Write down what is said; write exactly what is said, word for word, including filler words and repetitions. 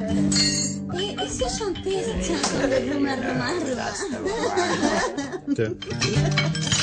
Et, et si on chantait, tiens, Roma, Roma, Roma. Tiens.